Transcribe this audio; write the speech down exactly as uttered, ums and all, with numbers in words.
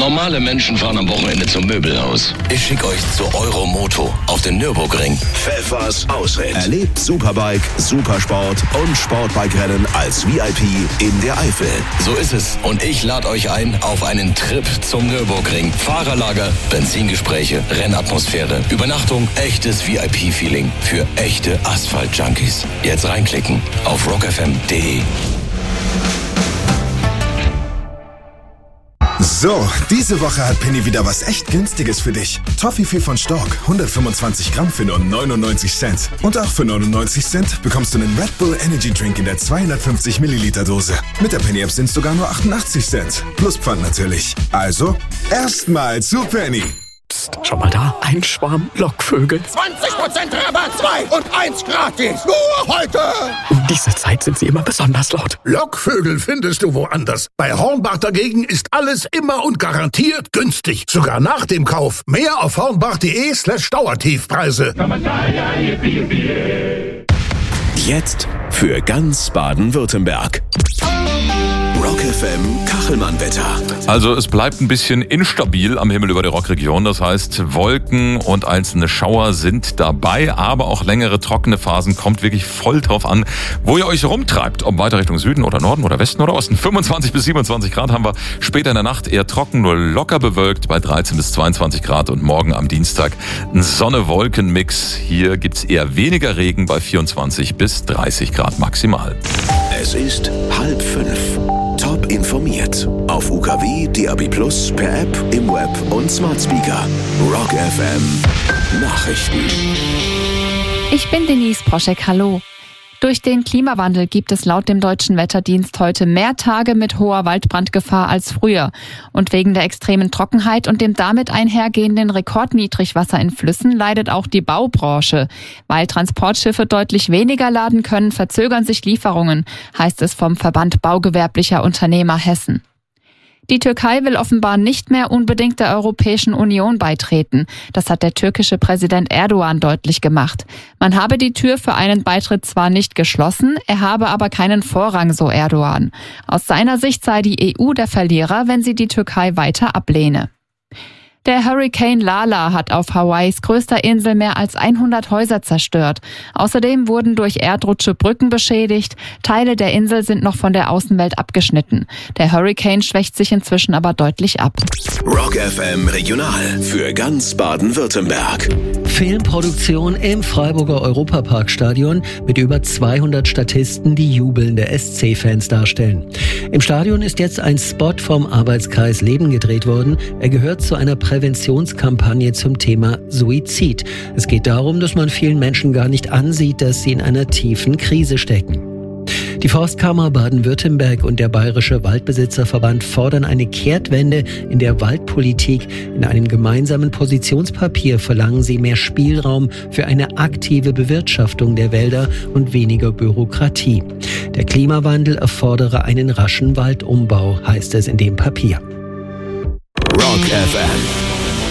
Normale Menschen fahren am Wochenende zum Möbelhaus. Ich schicke euch zu Euromoto auf den Nürburgring. Pfeffers Ausritt. Erlebt Superbike, Supersport und Sportbike-Rennen als V I P in der Eifel. So ist es. Und ich lade euch ein auf einen Trip zum Nürburgring. Fahrerlager, Benzingespräche, Rennatmosphäre, Übernachtung, echtes V I P-Feeling für echte Asphalt-Junkies. Jetzt reinklicken auf rock f m punkt d e. So, diese Woche hat Penny wieder was echt Günstiges für dich. Toffifee von Stork, hundertfünfundzwanzig Gramm für nur neunundneunzig Cent. Und auch für neunundneunzig Cent bekommst du einen Red Bull Energy Drink in der zweihundertfünfzig Milliliter Dose. Mit der Penny App sind es sogar nur achtundachtzig Cent. Plus Pfand natürlich. Also, erstmal zu Penny. Psst, schau mal da, ein Schwarm Lockvögel. zwanzig Prozent Rabatt, zwei und eins gratis. Nur heute. Um diese Zeit sind sie immer besonders laut. Lockvögel findest du woanders. Bei Hornbach dagegen ist alles immer und garantiert günstig. Sogar nach dem Kauf. Mehr auf hornbach.de slash Dauertiefpreise. Jetzt für ganz Baden-Württemberg. Rock F M Kachelmann-Wetter. Also es bleibt ein bisschen instabil am Himmel über der Rockregion. Das heißt, Wolken und einzelne Schauer sind dabei, aber auch längere trockene Phasen. Kommt wirklich voll drauf an, wo ihr euch rumtreibt. Ob weiter Richtung Süden oder Norden oder Westen oder Osten. fünfundzwanzig bis siebenundzwanzig Grad haben wir. Später in der Nacht eher trocken, nur locker bewölkt bei dreizehn bis zweiundzwanzig Grad. Und morgen am Dienstag ein Sonne-Wolken-Mix. Hier gibt's eher weniger Regen bei vierundzwanzig bis dreißig Grad maximal. Es ist halb fünf. Top informiert. Auf U K W, D A B plus, per App, im Web und Smart Speaker. Rock F M Nachrichten. Ich bin Denise Proschek, hallo. Durch den Klimawandel gibt es laut dem Deutschen Wetterdienst heute mehr Tage mit hoher Waldbrandgefahr als früher. Und wegen der extremen Trockenheit und dem damit einhergehenden Rekordniedrigwasser in Flüssen leidet auch die Baubranche. Weil Transportschiffe deutlich weniger laden können, verzögern sich Lieferungen, heißt es vom Verband Baugewerblicher Unternehmer Hessen. Die Türkei will offenbar nicht mehr unbedingt der Europäischen Union beitreten. Das hat der türkische Präsident Erdogan deutlich gemacht. Man habe die Tür für einen Beitritt zwar nicht geschlossen, er habe aber keinen Vorrang, so Erdogan. Aus seiner Sicht sei die E U der Verlierer, wenn sie die Türkei weiter ablehne. Der Hurricane Lala hat auf Hawaiis größter Insel mehr als hundert Häuser zerstört. Außerdem wurden durch Erdrutsche Brücken beschädigt. Teile der Insel sind noch von der Außenwelt abgeschnitten. Der Hurricane schwächt sich inzwischen aber deutlich ab. Rock F M Regional für ganz Baden-Württemberg. Filmproduktion im Freiburger Europaparkstadion mit über zweihundert Statisten, die jubelnde S C-Fans darstellen. Im Stadion ist jetzt ein Spot vom Arbeitskreis Leben gedreht worden. Er gehört zu einer Präventionskampagne zum Thema Suizid. Es geht darum, dass man vielen Menschen gar nicht ansieht, dass sie in einer tiefen Krise stecken. Die Forstkammer Baden-Württemberg und der Bayerische Waldbesitzerverband fordern eine Kehrtwende in der Waldpolitik. In einem gemeinsamen Positionspapier verlangen sie mehr Spielraum für eine aktive Bewirtschaftung der Wälder und weniger Bürokratie. Der Klimawandel erfordere einen raschen Waldumbau, heißt es in dem Papier. Rock F M